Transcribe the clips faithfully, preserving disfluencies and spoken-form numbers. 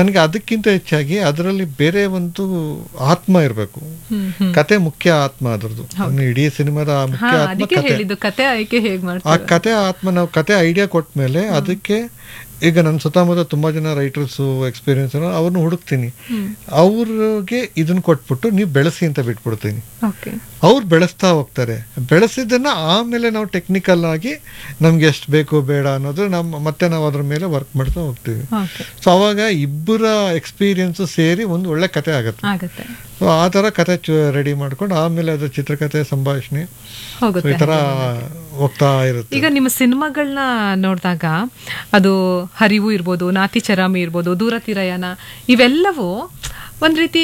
ನನಗೆ ಅದಕ್ಕಿಂತ ಹೆಚ್ಚಾಗಿ ಅದರಲ್ಲಿ ಬೇರೆ ಒಂದು ಆತ್ಮ ಇರಬೇಕು. ಕತೆ ಮುಖ್ಯ ಆತ್ಮ ಅದರದ್ದು. ಇಡೀ ಸಿನಿಮಾದ ಮುಖ್ಯ ಆತ್ಮ ಕತೆ. ಆ ಕತೆ ಆತ್ಮ ನಾವು ಕತೆ ಐಡಿಯಾ ಕೊಟ್ಟ ಮೇಲೆ ಅದಕ್ಕೆ ಈಗ ನನ್ನ ಸುತ್ತಮುತ್ತ ತುಂಬ ಜನ ರೈಟರ್ಸು ಎಕ್ಸ್ಪೀರಿಯನ್ಸ್ ಅವ್ರನ್ನ ಹುಡುಕ್ತೀನಿ, ಅವ್ರಿಗೆ ಇದನ್ನ ಕೊಟ್ಬಿಟ್ಟು ನೀವು ಬೆಳೆಸಿ ಅಂತ ಬಿಟ್ಬಿಡ್ತೀನಿ. ಅವ್ರು ಬೆಳೆಸ್ತಾ ಹೋಗ್ತಾರೆ. ಬೆಳೆಸಿದ್ದನ್ನ ಆಮೇಲೆ ನಾವು ಟೆಕ್ನಿಕಲ್ ಆಗಿ ನಮ್ಗೆ ಎಷ್ಟು ಬೇಕು ಬೇಡ ಅನ್ನೋದು ನಮ್ಮ ಮತ್ತೆ ನಾವು ಅದ್ರ ಮೇಲೆ ವರ್ಕ್ ಮಾಡ್ತಾ ಹೋಗ್ತೀವಿ. ಸೊ ಅವಾಗ ಇಬ್ಬರ ಎಕ್ಸ್ಪೀರಿಯನ್ಸು ಸೇರಿ ಒಂದು ಒಳ್ಳೆ ಕತೆ ಆಗುತ್ತೆ. ಸೊ ಆ ಥರ ಕತೆ ರೆಡಿ ಮಾಡ್ಕೊಂಡು ಆಮೇಲೆ ಅದು ಚಿತ್ರಕಥೆ ಸಂಭಾಷಣೆ ಈ ಥರ ಹೋಗ್ತಾ ಇರುತ್ತೆ. ಈಗ ನಿಮ್ಮ ಸಿನಿಮಾಗಳನ್ನ ನೋಡಿದಾಗ ಅದು ಹರಿವು ಇರ್ಬೋದು, ನಾತಿ ಚರಾಮಿ ಇರ್ಬೋದು, ದೂರ ತೀರಯಾನ, ಇವೆಲ್ಲವೂ ಒಂದು ರೀತಿ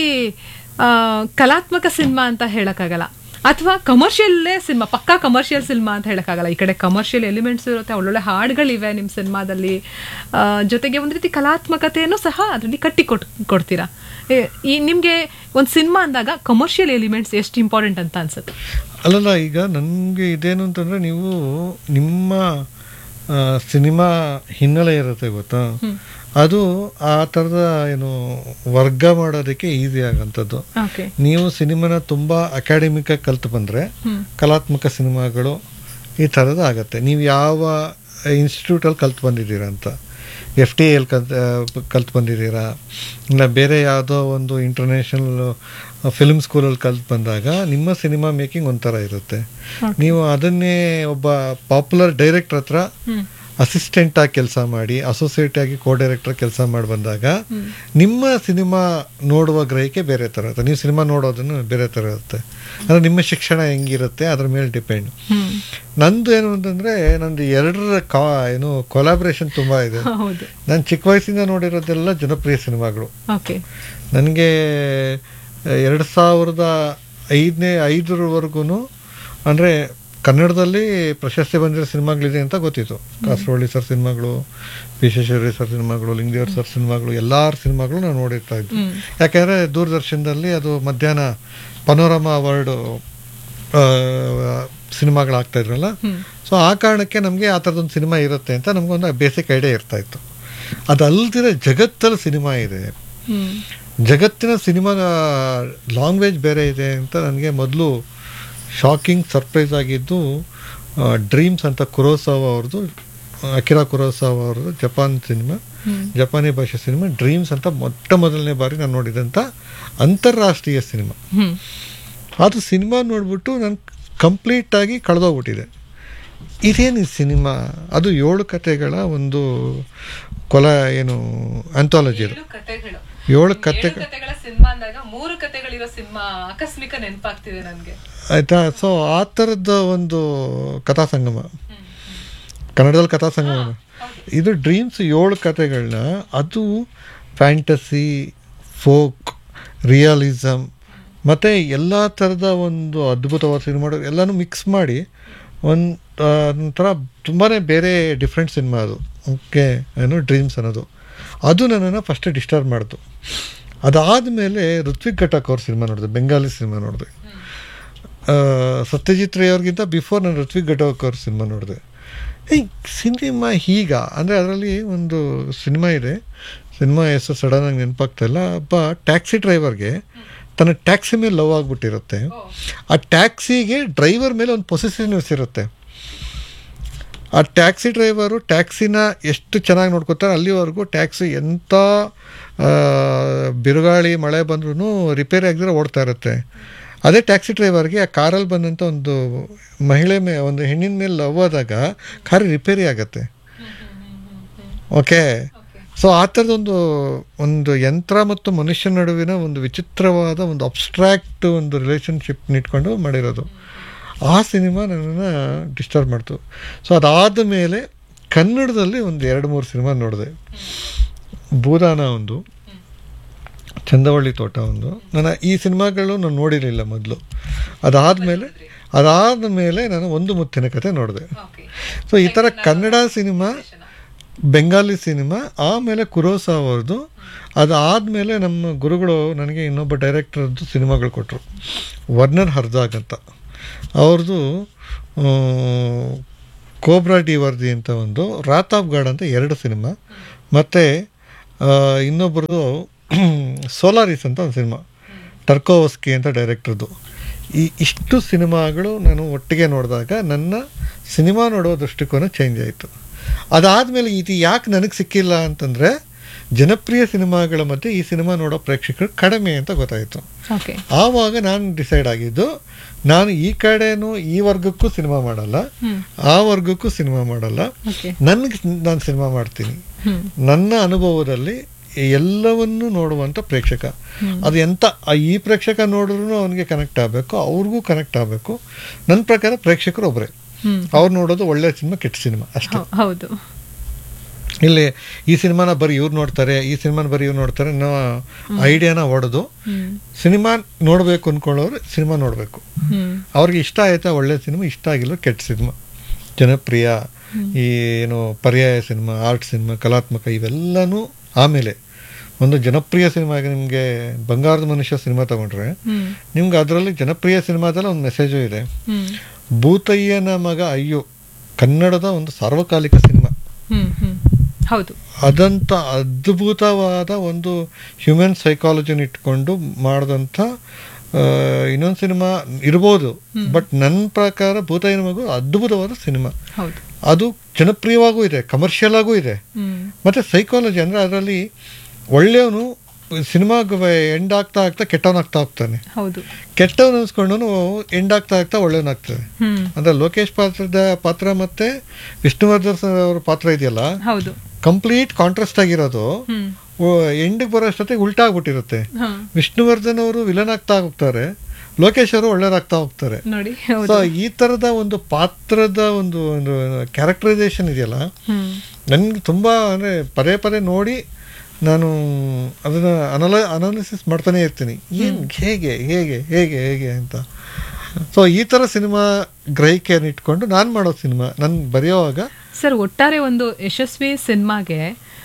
ಕಲಾತ್ಮಕ ಸಿನಿಮಾ ಅಂತ ಹೇಳಕ್ಕಾಗಲ್ಲ, ಅಥವಾ ಕಮರ್ಷಿಯಲ್ಲೇ ಸಿನಿಮಾ, ಪಕ್ಕಾ ಕಮರ್ಷಿಯಲ್ ಸಿನಿಮಾ ಅಂತ ಹೇಳಕ್ಕಾಗಲ್ಲ. ಈ ಕಡೆ ಕಮರ್ಷಿಯಲ್ ಎಲಿಮೆಂಟ್ಸ್ ಇರುತ್ತೆ, ಒಳ್ಳೊಳ್ಳೆ ಹಾಡುಗಳಿವೆ ನಿಮ್ಮ ಸಿನಿಮಾದಲ್ಲಿ, ಜೊತೆಗೆ ಒಂದು ರೀತಿ ಕಲಾತ್ಮಕತೆಯನ್ನು ಸಹ ಅದರಲ್ಲಿ ಕಟ್ಟಿ ಕೊಟ್ ಕೊಡ್ತೀರಾ. ಈ ನಿಮಗೆ ಒಂದು ಸಿನಿಮಾ ಅಂದಾಗ ಕಮರ್ಷಿಯಲ್ ಎಲಿಮೆಂಟ್ಸ್ ಎಷ್ಟು ಇಂಪಾರ್ಟೆಂಟ್ ಅಂತ ಅನ್ಸುತ್ತೆ? ಅಲ್ಲಲ್ಲ, ಈಗ ನನಗೆ ಇದೇನು ಅಂತಂದರೆ, ನೀವು ನಿಮ್ಮ ಸಿನಿಮಾ ಹಿನ್ನೆಲೆ ಇರುತ್ತೆ ಗೊತ್ತಾ, ಅದು ಆ ಥರದ ಏನು ವರ್ಗ ಮಾಡೋದಕ್ಕೆ ಈಸಿ ಆಗಂಥದ್ದು. ನೀವು ಸಿನಿಮಾನ ತುಂಬ ಅಕಾಡೆಮಿಕಾಗಿ ಕಲ್ತು ಬಂದರೆ ಕಲಾತ್ಮಕ ಸಿನಿಮಾಗಳು ಈ ಥರದ್ದು ಆಗುತ್ತೆ. ನೀವು ಯಾವ ಇನ್ಸ್ಟಿಟ್ಯೂಟಲ್ಲಿ ಕಲ್ತು ಬಂದಿದ್ದೀರಾ ಅಂತ, ಎಫ್ ಟಿ ಎಲ್ ಕಲ್ ಕಲ್ತು ಬಂದಿದ್ದೀರಾ, ಇಲ್ಲ ಬೇರೆ ಯಾವುದೋ ಒಂದು ಇಂಟರ್ನ್ಯಾಷನಲ್ ಫಿಲ್ಮ್ ಸ್ಕೂಲಲ್ಲಿ ಕಲ್ತು ಬಂದಾಗ ನಿಮ್ಮ ಸಿನಿಮಾ ಮೇಕಿಂಗ್ ಒಂಥರ ಇರುತ್ತೆ. ನೀವು ಅದನ್ನೇ ಒಬ್ಬ ಪಾಪ್ಯುಲರ್ ಡೈರೆಕ್ಟರ್ ಹತ್ರ ಅಸಿಸ್ಟೆಂಟ್ ಆಗಿ ಕೆಲಸ ಮಾಡಿ, ಅಸೋಸಿಯೇಟ್ ಆಗಿ ಕೋ ಡೈರೆಕ್ಟರ್ ಕೆಲಸ ಮಾಡಿ ಬಂದಾಗ ನಿಮ್ಮ ಸಿನಿಮಾ ನೋಡುವ ಗ್ರಹಿಕೆ ಬೇರೆ ಥರ ಇರುತ್ತೆ. ನೀವು ಸಿನಿಮಾ ನೋಡೋದನ್ನು ಬೇರೆ ಥರ ಇರುತ್ತೆ. ಅಂದರೆ ನಿಮ್ಮ ಶಿಕ್ಷಣ ಹೆಂಗಿರುತ್ತೆ ಅದ್ರ ಮೇಲೆ ಡಿಪೆಂಡ್. ನಂದು ಏನು ಅಂತಂದರೆ, ನಂದು ಎರಡರ ಕಾ ಏನು ಕೊಲಾಬ್ರೇಷನ್ ತುಂಬ ಇದೆ. ನಾನು ಚಿಕ್ಕ ವಯಸ್ಸಿಂದ ನೋಡಿರೋದೆಲ್ಲ ಜನಪ್ರಿಯ ಸಿನಿಮಾಗಳು. ನನಗೆ ಎರಡು ಸಾವಿರದ ಐದನೇ ಐದರವರೆಗೂ ಅಂದರೆ ಕನ್ನಡದಲ್ಲಿ ಪ್ರಶಸ್ತಿ ಬಂದಿರೋ ಸಿನಿಮಾಗಳಿದೆ ಅಂತ ಗೊತ್ತಿತ್ತು. ಕಾಸರವಳ್ಳಿ ಸರ್ ಸಿನಿಮಾಗಳು, ವಿಶ್ವೇಶ್ವರಯ್ಯ ಸರ್ ಸಿನಿಮಾಗಳು, ಲಿಂಗದೇವ್ರ ಸರ್ ಸಿನಿಮಾಗಳು, ಎಲ್ಲರ ಸಿನಿಮಾಗಳು ನಾನು ನೋಡಿರ್ತಾ ಇದ್ದೆ. ಯಾಕೆಂದರೆ ದೂರದರ್ಶನದಲ್ಲಿ ಅದು ಮಧ್ಯಾಹ್ನ ಪನೋರಮಾ ಅವಾರ್ಡು ಸಿನಿಮಾಗಳಾಗ್ತಾ ಇದ್ರಲ್ಲ, ಸೊ ಆ ಕಾರಣಕ್ಕೆ ನಮಗೆ ಆ ಥರದೊಂದು ಸಿನಿಮಾ ಇರುತ್ತೆ ಅಂತ ನಮಗೊಂದು ಬೇಸಿಕ್ ಐಡಿಯಾ ಇರ್ತಾ ಇತ್ತು. ಅದಲ್ದಿರ ಜಗತ್ತಲ್ಲಿ ಸಿನಿಮಾ ಇದೆ, ಜಗತ್ತಿನ ಸಿನಿಮಾ ಲ್ಯಾಂಗ್ವೇಜ್ ಬೇರೆ ಇದೆ ಅಂತ ನನಗೆ ಮೊದಲು ಶಾಕಿಂಗ್ ಸರ್ಪ್ರೈಸ್ ಆಗಿದ್ದು ಡ್ರೀಮ್ಸ್ ಅಂತ ಕುರೋಸಾವ ಅವ್ರದ್ದು, ಅಕಿರಾ ಕುರೋಸಾವ ಅವ್ರದ್ದು ಜಪಾನ್ ಸಿನಿಮಾ, ಜಪಾನಿ ಭಾಷೆ ಸಿನಿಮಾ ಡ್ರೀಮ್ಸ್ ಅಂತ ಮೊಟ್ಟ ಮೊದಲನೇ ಬಾರಿ ನಾನು ನೋಡಿದಂಥ ಅಂತಾರಾಷ್ಟ್ರೀಯ ಸಿನಿಮಾ. ಅದು ಸಿನಿಮಾ ನೋಡ್ಬಿಟ್ಟು ನಾನು ಕಂಪ್ಲೀಟಾಗಿ ಕಳೆದೋಗ್ಬಿಟ್ಟಿದೆ. ಇದೇನು ಈ ಸಿನಿಮಾ, ಅದು ಏಳು ಕತೆಗಳ ಒಂದು ಕೊಲ ಏನು ಆಂಥಾಲಜಿ, ಅದು ಏಳು ಕತೆಗಳ ಸಿನಿಮಾ ಅಂದಾಗ ಮೂರು ಕತೆಗಳಿರೋ ಸಿನಿಮಾ ಆಕಸ್ಮಿಕ ನೆನಪಾಗ್ತಿದೆ ನನಗೆ, ಆಯ್ತಾ. ಸೊ ಆ ಥರದ ಒಂದು ಕಥಾ ಸಂಗಮ, ಕನ್ನಡದಲ್ಲಿ ಕಥಾ ಸಂಗಮ ಇದು ಡ್ರೀಮ್ಸ್. ಏಳು ಕತೆಗಳನ್ನ ಅದು ಫ್ಯಾಂಟಸಿ, ಫೋಕ್, ರಿಯಲಿಸಮ್ ಮತ್ತು ಎಲ್ಲ ಥರದ ಒಂದು ಅದ್ಭುತವಾದ ಸಿನಿಮಾ ಎಲ್ಲನೂ ಮಿಕ್ಸ್ ಮಾಡಿ ಒಂದು ಒಂಥರ ತುಂಬಾ ಬೇರೆ ಡಿಫ್ರೆಂಟ್ ಸಿನಿಮಾ ಅದು. ಓಕೆ, ಏನು ಡ್ರೀಮ್ಸ್ ಅನ್ನೋದು ಅದು ನನ್ನನ್ನು ಫಸ್ಟ್ ಡಿಸ್ಟರ್ಬ್ ಮಾಡ್ತು. ಅದಾದಮೇಲೆ ಋತ್ವಿಕ್ ಘಟಕ್ ಅವ್ರ ಸಿನಿಮಾ ನೋಡಿದೆ, ಬೆಂಗಾಲಿ ಸಿನಿಮಾ ನೋಡಿದೆ. ಸತ್ಯಜಿತ್ ರೇ ಅವ್ರಿಗಿಂತ ಬಿಫೋರ್ ನಾನು ಋತ್ವಿಕ್ ಘಟಕ್ ಅವ್ರ ಸಿನಿಮಾ ನೋಡಿದೆ. ಈ ಸಿನಿಮಾ ಹೀಗ ಅಂದರೆ ಅದರಲ್ಲಿ ಒಂದು ಸಿನಿಮಾ ಇದೆ, ಸಿನಿಮಾ ಹೆಸರು ಸಡನ್ನಾಗಿ ನೆನಪಾಗ್ತಾಯಿಲ್ಲ. ಒಬ್ಬ ಟ್ಯಾಕ್ಸಿ ಡ್ರೈವರ್ಗೆ ತನ್ನ ಟ್ಯಾಕ್ಸಿ ಮೇಲೆ ಲವ್ ಆಗಿಬಿಟ್ಟಿರುತ್ತೆ. ಆ ಟ್ಯಾಕ್ಸಿಗೆ ಡ್ರೈವರ್ ಮೇಲೆ ಒಂದು ಪೊಸೆಸಿವ್ನೆಸ್ ಇರುತ್ತೆ. ಆ ಟ್ಯಾಕ್ಸಿ ಡ್ರೈವರು ಟ್ಯಾಕ್ಸಿನ ಎಷ್ಟು ಚೆನ್ನಾಗಿ ನೋಡ್ಕೋತಾರೆ ಅಲ್ಲಿವರೆಗೂ ಟ್ಯಾಕ್ಸಿ ಎಂಥ ಬಿರುಗಾಳಿ ಮಳೆ ಬಂದ್ರೂ ರಿಪೇರಿ ಆಗಿದ್ರೆ ಓಡ್ತಾ ಇರುತ್ತೆ. ಅದೇ ಟ್ಯಾಕ್ಸಿ ಡ್ರೈವರ್ಗೆ ಆ ಕಾರಲ್ಲಿ ಬಂದಂಥ ಒಂದು ಮಹಿಳೆ ಮೇ ಒಂದು ಹೆಣ್ಣಿನ ಮೇಲೆ ಲವ್ ಆದಾಗ ಕಾರ್ ರಿಪೇರಿ ಆಗುತ್ತೆ. ಓಕೆ, ಸೊ ಆ ಥರದೊಂದು ಒಂದು ಯಂತ್ರ ಮತ್ತು ಮನುಷ್ಯನ ನಡುವಿನ ಒಂದು ವಿಚಿತ್ರವಾದ ಒಂದು ಅಬ್ಸ್ಟ್ರಾಕ್ಟ್ ಒಂದು ರಿಲೇಷನ್ಶಿಪ್ ಇಟ್ಕೊಂಡು ಮಾಡಿರೋದು. ಆ ಸಿನಿಮಾ ನನ್ನನ್ನು ಡಿಸ್ಟರ್ಬ್ ಮಾಡ್ತು. ಸೊ ಅದಾದ ಮೇಲೆ ಕನ್ನಡದಲ್ಲಿ ಒಂದು ಎರಡು ಮೂರು ಸಿನಿಮಾ ನೋಡಿದೆ. ಭೂದಾನ ಒಂದು, ಚಂದವಳ್ಳಿ ತೋಟ ಒಂದು. ನಾನು ಈ ಸಿನಿಮಾಗಳು ನಾನು ನೋಡಿರಲಿಲ್ಲ ಮೊದಲು. ಅದಾದಮೇಲೆ ಅದಾದ ಮೇಲೆ ನಾನು ಒಂದು ಮುತ್ತಿನ ಕತೆ ನೋಡಿದೆ. ಸೊ ಈ ಥರ ಕನ್ನಡ ಸಿನಿಮಾ, ಬೆಂಗಾಲಿ ಸಿನಿಮಾ, ಆಮೇಲೆ ಕುರೋಸಾವ ಅವ್ರದ್ದು. ಅದಾದಮೇಲೆ ನಮ್ಮ ಗುರುಗಳು ನನಗೆ ಇನ್ನೊಬ್ಬ ಡೈರೆಕ್ಟರ್ದು ಸಿನಿಮಾಗಳು ಕೊಟ್ಟರು, ವರ್ನರ್ ಹರ್ಜಾಗ್ ಅಂತ. ಅವ್ರದ್ದು ಕೋಬ್ರಾ ಡಿ ವರ್ದಿ ಅಂತ ಒಂದು, ರಾತ್ ಆಫ್ ಗಾಡ್ ಅಂತ ಎರಡು ಸಿನಿಮಾ, ಮತ್ತು ಇನ್ನೊಬ್ಬರದು ಸೋಲಾರಿಸ್ ಅಂತ ಒಂದು ಸಿನಿಮಾ, ಟರ್ಕೋವಸ್ಕಿ ಅಂತ ಡೈರೆಕ್ಟ್ರದ್ದು. ಈ ಇಷ್ಟು ಸಿನಿಮಾಗಳು ನಾನು ಒಟ್ಟಿಗೆ ನೋಡಿದಾಗ ನನ್ನ ಸಿನಿಮಾ ನೋಡೋ ದೃಷ್ಟಿಕೋನ ಚೇಂಜ್ ಆಯಿತು. ಅದಾದಮೇಲೆ ಇದು ಯಾಕೆ ನನಗೆ ಸಿಕ್ಕಿಲ್ಲ ಅಂತಂದರೆ, ಜನಪ್ರಿಯ ಸಿನಿಮಾಗಳ ಮಧ್ಯೆ ಈ ಸಿನಿಮಾ ನೋಡೋ ಪ್ರೇಕ್ಷಕರು ಕಡಿಮೆ ಅಂತ ಗೊತ್ತಾಯಿತು. ಆವಾಗ ನಾನು ಡಿಸೈಡ್ ಆಗಿದ್ದು, ನಾನು ಈ ಕಡೆನೂ ಈ ವರ್ಗಕ್ಕೂ ಸಿನಿಮಾ ಮಾಡಲ್ಲ, ಆ ವರ್ಗಕ್ಕೂ ಸಿನಿಮಾ ಮಾಡಲ್ಲ, ನನಗೆ ನಾನು ಸಿನಿಮಾ ಮಾಡ್ತೀನಿ. ನನ್ನ ಅನುಭವದಲ್ಲಿ ಎಲ್ಲವನ್ನೂ ನೋಡುವಂಥ ಪ್ರೇಕ್ಷಕ, ಅದು ಎಂಥ ಈ ಪ್ರೇಕ್ಷಕ ನೋಡಿದ್ರು ಅವನಿಗೆ ಕನೆಕ್ಟ್ ಆಗಬೇಕು, ಅವ್ರಿಗೂ ಕನೆಕ್ಟ್ ಆಗಬೇಕು. ನನ್ನ ಪ್ರಕಾರ ಪ್ರೇಕ್ಷಕರು ಒಬ್ಬರೇ, ಅವ್ರು ನೋಡೋದು ಒಳ್ಳೆ ಸಿನಿಮಾ ಕೆಟ್ಟ ಸಿನಿಮಾ ಅಷ್ಟೇ. ಹೌದು. ಇಲ್ಲಿ ಈ ಸಿನಿಮಾನ ಬರೀ ಇವ್ರು ನೋಡ್ತಾರೆ, ಈ ಸಿನಿಮಾನ ಬರೀ ಇವ್ರು ನೋಡ್ತಾರೆ ಅನ್ನೋ ಐಡಿಯಾನ ಹೊಡೆದು ಸಿನಿಮಾ ನೋಡಬೇಕು ಅಂದ್ಕೊಳ್ಳೋರು ಸಿನಿಮಾ ನೋಡಬೇಕು. ಅವ್ರಿಗೆ ಇಷ್ಟ ಆಯ್ತಾ ಒಳ್ಳೆ ಸಿನಿಮಾ, ಇಷ್ಟ ಆಗಿಲ್ಲ ಕೆಟ್ಟ ಸಿನಿಮಾ, ಜನಪ್ರಿಯ ಈ ಏನು ಪರ್ಯಾಯ ಸಿನಿಮಾ, ಆರ್ಟ್ ಸಿನಿಮಾ, ಕಲಾತ್ಮಕ ಇವೆಲ್ಲನೂ ಆಮೇಲೆ. ಒಂದು ಜನಪ್ರಿಯ ಸಿನಿಮಾಗೆ ನಿಮಗೆ ಬಂಗಾರದ ಮನುಷ್ಯ ಸಿನಿಮಾ ತಗೊಂಡ್ರೆ ನಿಮ್ಗೆ ಅದರಲ್ಲಿ ಜನಪ್ರಿಯ ಸಿನಿಮಾದಲ್ಲಿ ಒಂದು ಮೆಸೇಜು ಇದೆ. ಭೂತಯ್ಯನ ಮಗ ಅಯ್ಯೋ ಕನ್ನಡದ ಒಂದು ಸಾರ್ವಕಾಲಿಕ ಸಿನಿಮಾ, ಹೌದು. ಅದಂತ ಅದ್ಭುತವಾದ ಒಂದು ಹ್ಯೂಮನ್ ಸೈಕಾಲಜಿನ ಇಟ್ಕೊಂಡು ಮಾಡಿದಂಥ ಇನ್ನೊಂದು ಸಿನಿಮಾ ಇರ್ಬೋದು. ಬಟ್ ನನ್ನ ಪ್ರಕಾರ ಭೂತಯ್ಯನ ಮಗು ಅದ್ಭುತವಾದ ಸಿನಿಮಾ. ಅದು ಜನಪ್ರಿಯವಾಗೂ ಇದೆ, ಕಮರ್ಷಿಯಲ್ ಆಗೂ ಇದೆ, ಮತ್ತೆ ಸೈಕಾಲಜಿ ಅಂದರೆ ಅದರಲ್ಲಿ ಒಳ್ಳೆಯವನು ಸಿನಿಮಾಗೆ ಎಂಡ್ ಆಗ್ತಾ ಆಗ್ತಾ ಕೆಟ್ಟವನಾಗ್ತಾ ಹೋಗ್ತಾನೆ, ಕೆಟ್ಟವನು ಅನ್ಸ್ಕೊಂಡು ಎಂಡ್ ಆಗ್ತಾ ಆಗ್ತಾ ಒಳ್ಳೆಯವನಾಗ್ತದೆ. ಅಂದ್ರೆ ಲೋಕೇಶ್ ಪಾತ್ರದ ಪಾತ್ರ ಮತ್ತೆ ವಿಷ್ಣುವರ್ಧನ್ ಅವ್ರ ಪಾತ್ರ ಇದೆಯಲ್ಲ, ಕಂಪ್ಲೀಟ್ ಕಾಂಟ್ರಾಸ್ಟ್ ಆಗಿರೋದು. ಎಂಡಿಗೆ ಬರೋ ಅಷ್ಟೊತ್ತಿಗೆ ಉಲ್ಟಾ ಆಗ್ಬಿಟ್ಟಿರುತ್ತೆ. ವಿಷ್ಣುವರ್ಧನ್ ಅವರು ವಿಲನ್ ಆಗ್ತಾ ಹೋಗ್ತಾರೆ, ಲೋಕೇಶ್ ಅವರು ಒಳ್ಳೆಯದಾಗ್ತಾ ಹೋಗ್ತಾರೆ. ಸೊ ಈ ತರದ ಒಂದು ಪಾತ್ರದ ಒಂದು ಕ್ಯಾರೆಕ್ಟರೈಸೇಷನ್ ಇದೆಯಲ್ಲ, ನನ್ಗೆ ತುಂಬಾ ಅಂದ್ರೆ ಪದೇ ಪದೇ ನೋಡಿ ನಾನು ಅದನ್ನ ಅನಲ ಅನಾಲಿಸಿಸ್ ಮಾಡ್ತಾನೆ ಇರ್ತೀನಿ, ಏನ್ ಹೇಗೆ ಹೇಗೆ ಹೇಗೆ ಹೇಗೆ ಅಂತ. ಸೊ ಈ ತರ ಸಿನಿಮಾ ಗ್ರಹಿಕೆಯನ್ನು ಇಟ್ಕೊಂಡು ನಾನು ಮಾಡೋ ಸಿನಿಮಾ ನಾನು ಬರೆಯೋವಾಗ. ಸರ್, ಒಟ್ಟಾರೆ ಒಂದು ಯಶಸ್ವಿ ಸಿನಿಮಾಗೆ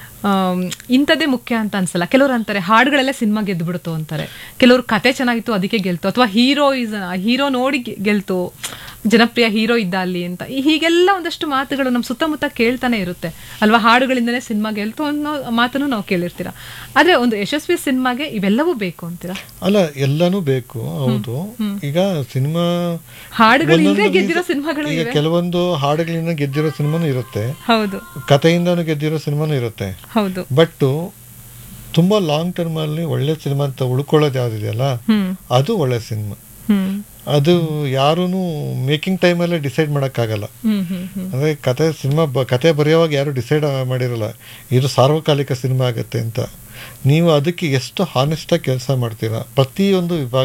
ಇಂಥದ್ದೇ ಮುಖ್ಯ ಅಂತ ಅನ್ಸಲ್ಲ. ಕೆಲವರು ಅಂತಾರೆ ಹಾಡುಗಳೆಲ್ಲ ಸಿನಿಮಾ ಗೆದ್ದು ಬಿಡ್ತು ಅಂತಾರೆ, ಕೆಲವರು ಕತೆ ಚೆನ್ನಾಗಿತ್ತು ಅದಕ್ಕೆ ಗೆಲ್ತು, ಅಥವಾ ಹೀರೋ ಇಸ್ ಹೀರೋ ನೋಡಿ ಗೆಲ್ತು, ಜನಪ್ರಿಯ ಹೀರೋ ಇದ್ದ ಅಲ್ಲಿ ಅಂತ. ಹೀಗೆಲ್ಲ ಒಂದಷ್ಟು ಮಾತುಗಳು ನಮ್ಮ ಸುತ್ತಮುತ್ತ ಕೇಳ್ತಾನೆ ಇರುತ್ತೆ ಅಲ್ವಾ. ಹಾಡುಗಳಿಂದನೇ ಸಿನಿಮಾ ಗೆಲ್ತು ಅನ್ನೋ ಮಾತನ್ನು ನಾವು ಕೇಳಿರ್ತೀರ. ಆದ್ರೆ ಒಂದು ಯಶಸ್ವಿ ಸಿನಿಮಾಗೆ ಇವೆಲ್ಲವೂ ಬೇಕು ಅಂತೀರಾ? ಅಲ್ಲ, ಎಲ್ಲಾನು ಬೇಕು, ಹೌದು. ಈಗ ಸಿನಿಮಾ ಹಾಡುಗಳಿಂದ ಗೆದ್ದಿರೋ ಸಿನಿಮಾಗಳು, ಈಗ ಕೆಲವೊಂದು ಹಾಡುಗಳಿಂದ ಗೆದ್ದಿರೋ ಸಿನಿಮಾನು ಇರುತ್ತೆ, ಹೌದು, ಕಥೆಯಿಂದಾನು ಗೆದ್ದಿರೋ ಸಿನಿಮಾನು ಇರುತ್ತೆ, ಹೌದು. ಬಟ್ ತುಂಬಾ ಲಾಂಗ್ ಟರ್ಮ್ ಅಲ್ಲಿ ಒಳ್ಳೆ ಸಿನಿಮಾ ಅಂತ ಉಳ್ಕೊಳ್ಳೋದು ಯಾವ್ದಿದೆಯಲ್ಲ ಅದು ಒಳ್ಳೆ ಸಿನಿಮಾ. ಅದು ಯಾರೂ ಮೇಕಿಂಗ್ ಟೈಮಲ್ಲೇ ಡಿಸೈಡ್ ಮಾಡೋಕ್ಕಾಗಲ್ಲ. ಅಂದರೆ ಕತೆ ಸಿನಿಮಾ ಕತೆ ಬರೆಯೋವಾಗ ಯಾರು ಡಿಸೈಡ್ ಮಾಡಿರಲ್ಲ ಇದು ಸಾರ್ವಕಾಲಿಕ ಸಿನಿಮಾ ಆಗುತ್ತೆ ಅಂತ. ನೀವು ಅದಕ್ಕೆ ಎಷ್ಟು ಹಾನೆಸ್ಟಾಗಿ ಕೆಲಸ ಮಾಡ್ತೀರಾ, ಪ್ರತಿಯೊಂದು ವಿಭಾಗ,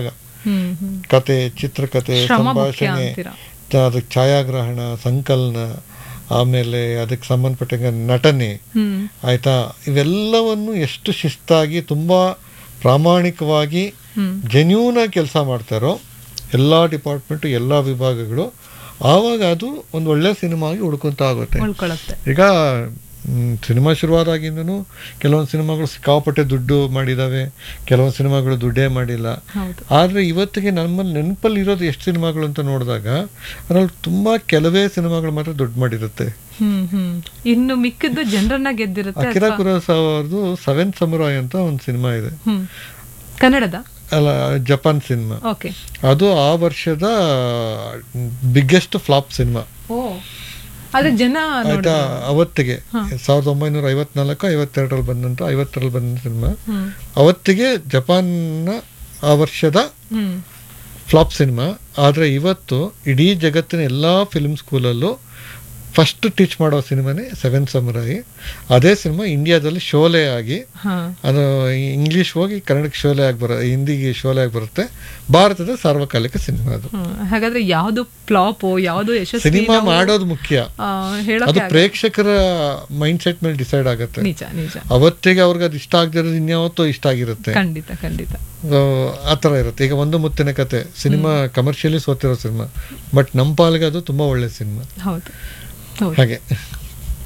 ಕತೆ, ಚಿತ್ರಕಥೆ, ಸಂಭಾಷಣೆ, ಅದಕ್ಕೆ ಛಾಯಾಗ್ರಹಣ, ಸಂಕಲನ, ಆಮೇಲೆ ಅದಕ್ಕೆ ಸಂಬಂಧಪಟ್ಟಂಗೆ ನಟನೆ, ಆಯ್ತಾ, ಇವೆಲ್ಲವನ್ನು ಎಷ್ಟು ಶಿಸ್ತಾಗಿ ತುಂಬಾ ಪ್ರಾಮಾಣಿಕವಾಗಿ ಜೆನ್ಯೂನ್ ಆಗಿ ಕೆಲಸ ಮಾಡ್ತಾರೋ ಎಲ್ಲ ಡಿಪಾರ್ಟ್ಮೆಂಟು ಎಲ್ಲ ವಿಭಾಗಗಳು, ಆವಾಗ ಅದು ಒಂದು ಒಳ್ಳೆ ಸಿನಿಮಾ ಆಗಿ ಉಳ್ಕೊಂತ ಆಗುತ್ತೆ. ಈಗ ಸಿನಿಮಾ ಶುರುವಾದಾಗಿಂದನೂ ಕೆಲವೊಂದು ಸಿನಿಮಾಗಳು ಸಿಕ್ಕಾಪಟ್ಟೆ ದುಡ್ಡು ಮಾಡಿದಾವೆ, ಕೆಲವೊಂದು ಸಿನಿಮಾಗಳು ದುಡ್ಡೇ ಮಾಡಿಲ್ಲ. ಆದರೆ ಇವತ್ತಿಗೆ ನಮ್ಮಲ್ಲಿ ನೆನಪಲ್ಲಿ ಇರೋದು ಎಷ್ಟು ಸಿನಿಮಾಗಳು ಅಂತ ನೋಡಿದಾಗ ಅದರಲ್ಲಿ ತುಂಬಾ ಕೆಲವೇ ಸಿನಿಮಾಗಳು ಮಾತ್ರ ದುಡ್ಡು ಮಾಡಿರುತ್ತೆ, ಇನ್ನು ಮಿಕ್ಕಿದ್ದು ಜನರನ್ನ ಗೆದ್ದಿರುತ್ತೆ. ಅಕಿರಾ ಕುರೋಸಾವಾ ಅವ್ರದ್ದು ಸೆವೆನ್ ಸಮುರಾಯ್ ಅಂತ ಒಂದು ಸಿನಿಮಾ ಇದೆ, ಕನ್ನಡದ ಅಲ್ಲ ಜಪಾನ್ ಸಿನಿಮಾ. ಅದು ಆ ವರ್ಷದ ಬಿಗ್ಗೆಸ್ಟ್ ಫ್ಲಾಪ್ ಸಿನಿಮಾ ಆಯ್ತಾ. ಅವತ್ತಿಗೆ ಸಾವಿರದ ಒಂಬೈನೂರ ಐವತ್ನಾಲ್ಕು ಐವತ್ತೆರಡರಲ್ಲಿ ಬಂದಂತ ಐವತ್ತರಲ್ಲಿ ಬಂದ ಸಿನಿಮಾ, ಅವತ್ತಿಗೆ ಜಪಾನ್ನ ಆ ವರ್ಷದ ಫ್ಲಾಪ್ ಸಿನಿಮಾ. ಆದರೆ ಇವತ್ತು ಇಡೀ ಜಗತ್ತಿನ ಎಲ್ಲ ಫಿಲ್ಮ್ ಸ್ಕೂಲಲ್ಲೂ ಫಸ್ಟ್ ಟೀಚ್ ಮಾಡೋ ಸಿನಿಮಾನೇ ಸೆವೆನ್ ಸಮುರಾಯಿ. ಅದೇ ಸಿನಿಮಾ ಇಂಡಿಯಾದಲ್ಲಿ ಶೋಲೆ ಆಗಿ, ಅದು ಇಂಗ್ಲಿಷ್ ಹೋಗಿ ಕನ್ನಡಕ್ಕೆ ಶೋಲೆ ಆಗಿ ಬರ ಹಿಂದಿಗೆ ಶೋಲೆ ಆಗಿ ಬರುತ್ತೆ. ಭಾರತದ ಸಾರ್ವಕಾಲಿಕ ಸಿನಿಮಾ ಅದು. ಹಾಗಾದ್ರೆ ಯಾವ್ದು ಫ್ಲಾಪ್ ಯಾವ್ದು ಯಶಸ್ವಿ ಸಿನಿಮಾ ಮಾಡೋದು ಮುಖ್ಯ, ಅದು ಪ್ರೇಕ್ಷಕರ ಮೈಂಡ್ ಸೆಟ್ ಮೇಲೆ ಡಿಸೈಡ್ ಆಗುತ್ತೆ. ಅವತ್ತಿಗೆ ಅವ್ರಿಗೆ ಅದು ಇಷ್ಟ ಆಗದಿರೋದು ಇನ್ಯಾವತ್ತೋ ಇಷ್ಟ ಆಗಿರುತ್ತೆ. ಖಂಡಿತ ಖಂಡಿತ ಆ ಥರ ಇರುತ್ತೆ. ಈಗ ಒಂದು ಮುತ್ತಿನ ಕತೆ ಸಿನಿಮಾ ಕಮರ್ಷಿಯಲಿ ಸೋತಿರೋ ಸಿನಿಮಾ, ಬಟ್ ನಮ್ಮ ಪಾಲಿಗೆ ಅದು ತುಂಬಾ ಒಳ್ಳೆ ಸಿನಿಮಾ. ಹೌದು ಹಾಗೆ